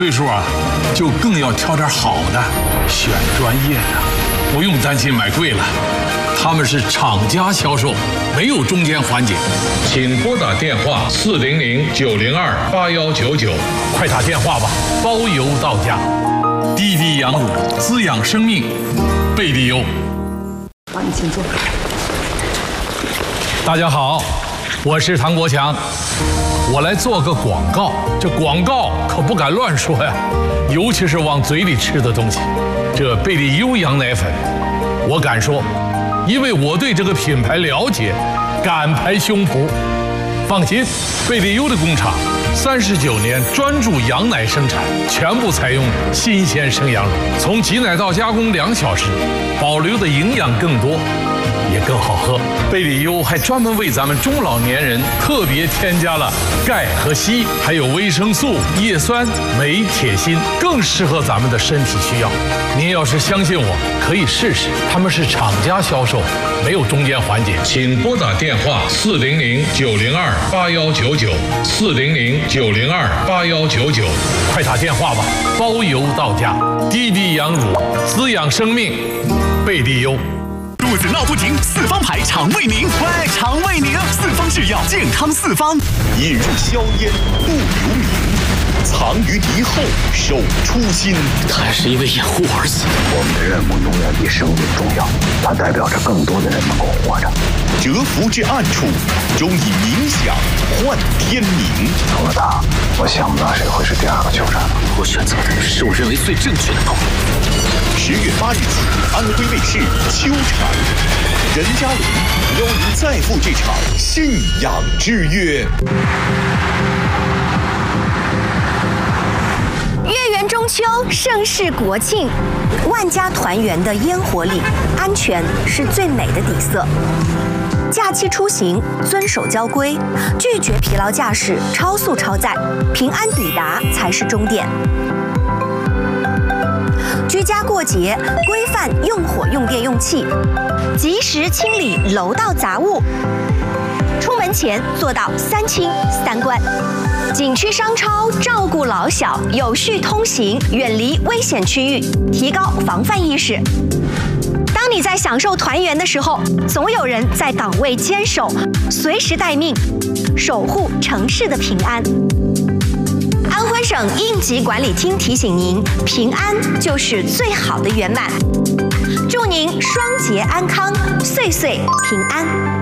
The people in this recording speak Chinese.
岁数啊，就更要挑点好的，选专业的，不用担心买贵了。他们是厂家销售，没有中间环节。请拨打电话400-902-8199，快打电话吧，包邮到家。滴滴羊乳滋养生命，贝蒂优。 好，你请坐。 大家好，我是唐国强。我来做个广告，这广告可不敢乱说呀，尤其是往嘴里吃的东西。这贝蒂优羊奶粉，我敢说，因为我对这个品牌了解，敢拍胸脯。放心，贝蒂优的工厂39年专注羊奶生产，全部采用新鲜生羊乳，从挤奶到加工2小时，保留的营养更多。也更好喝。贝蒂优还专门为咱们中老年人特别添加了钙和硒，还有维生素、叶酸、镁、铁、锌，更适合咱们的身体需要。您要是相信我，可以试试。他们是厂家销售，没有中间环节。请拨打电话400-902-8199，400-902-8199，快打电话吧，包邮到家。滴滴羊乳滋养生命，贝蒂优。 肚子闹不停，四方牌肠胃宁，喂，肠胃宁，四方制药，健康四方。 引入硝烟不留名，藏于敌后守初心。 他还是因为掩护而死。 我们的任务永远比生命重要，它代表着更多的人能够活着。 蛰伏至暗处，终以冥想换天明。 除了他，我想不到谁会是第2个酋长。 我选择的是我认为最正确的道路。 10月8日起，安徽卫视秋产，任嘉伦邀您再赴这场信仰之约。 月圆中秋，盛世国庆，万家团圆的烟火里，安全是最美的底色。假期出行，遵守交规，拒绝疲劳驾驶、超速超载，平安抵达才是终点。居家过节，规范用火、用电、用气，及时清理楼道杂物。出门前做到3清3关。景区商超照顾老小，有序通行，远离危险区域，提高防范意识。当你在享受团圆的时候，总有人在岗位坚守，随时待命，守护城市的平安。安徽省应急管理厅提醒您，平安就是最好的圆满。祝您双节安康，岁岁平安。